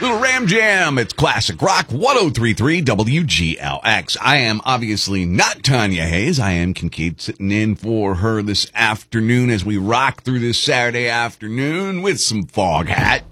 Little Ram Jam. It's Classic Rock 103.3 WGLX. I am obviously not Tanya Hayes. I am Kincaid, sitting in for her this afternoon as we rock through this Saturday afternoon with some Fog Hat.